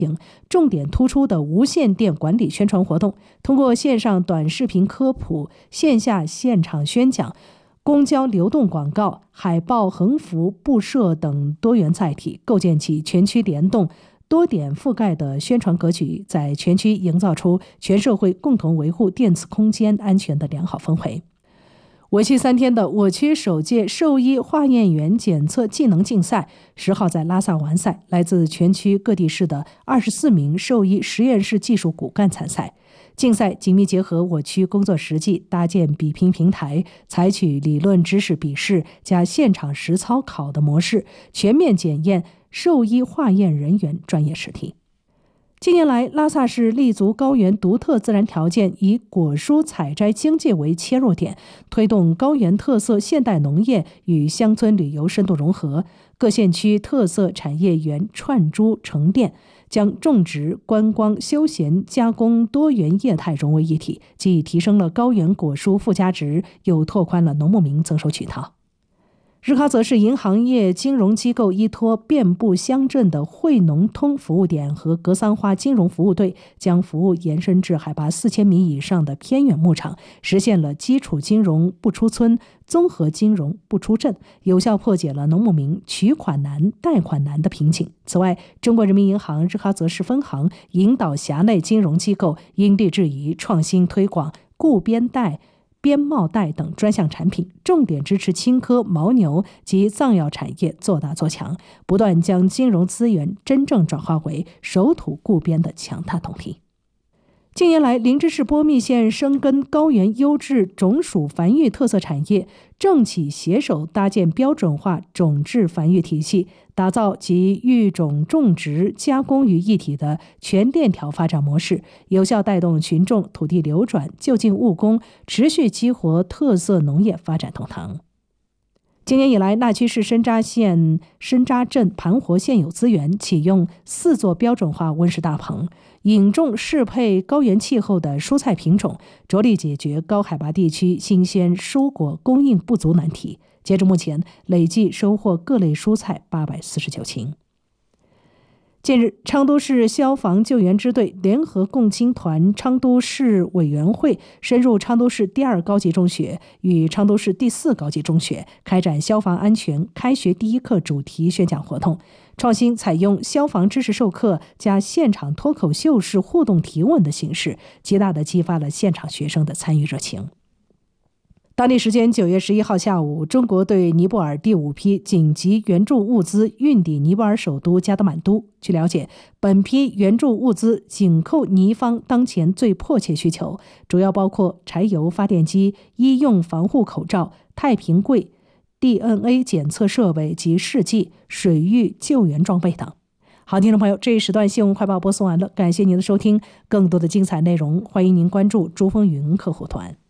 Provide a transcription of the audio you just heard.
重点突出的无线电管理宣传活动，通过线上短视频科普、线下现场宣讲、公交流动广告、海报、横幅、布设等多元载体，构建起全区联动、多点覆盖的宣传格局，在全区营造出全社会共同维护电子空间安全的良好氛围。为期3天的我区首届兽医化验员检测技能竞赛10号在拉萨完赛，来自全区各地市的24名兽医实验室技术骨干参赛。竞赛紧密结合我区工作实际，搭建比拼平台，采取理论知识笔试加现场实操考的模式，全面检验兽医化验人员专业实力。近年来，拉萨市立足高原独特自然条件，以果蔬采摘经济为切入点，推动高原特色现代农业与乡村旅游深度融合，各县区特色产业园串珠成店，将种植、观光、休闲、加工多元业态融为一体，既提升了高原果蔬附加值，又拓宽了农牧民增收渠道。日喀则市银行业金融机构依托遍布乡镇的惠农通服务点和格桑花金融服务队，将服务延伸至海拔4000米以上的偏远牧场，实现了基础金融不出村、综合金融不出镇，有效破解了农牧民取款难、贷款难的瓶颈。此外，中国人民银行日喀则市分行引导辖内金融机构因地制宜创新推广固边贷、边贸贷等专项产品，重点支持青稞、牦牛及藏药产业做大做强，不断将金融资源真正转化为守土固边的强大动力。近年来，林芝市波密县深耕高原优质种属繁育特色产业，政企携手搭建标准化种质繁育体系，打造集育种种植、加工于一体的全链条发展模式，有效带动群众土地流转、就近务工，持续激活特色农业发展动能。今年以来，那曲市申扎县申扎镇盘活现有资源，启用4座标准化温室大棚，引种适配高原气候的蔬菜品种，着力解决高海拔地区新鲜蔬果供应不足难题。截至目前，累计收获各类蔬菜849斤。近日，昌都市消防救援支队联合共青团昌都市委员会深入昌都市第2高级中学与昌都市第4高级中学，开展消防安全开学第1课主题宣讲活动，创新采用消防知识授课加现场脱口秀式互动提问的形式，极大地激发了现场学生的参与热情。当地时间9月11号下午，中国对尼泊尔第5批紧急援助物资运抵尼泊尔首都加德满都。据了解，本批援助物资紧扣尼方当前最迫切需求，主要包括柴油发电机、医用防护口罩、太平柜、DNA 检测设备及试剂、水域救援装备等。好，听众朋友，这一时段新闻快报播送完了，感谢您的收听。更多的精彩内容，欢迎您关注珠峰云客户团。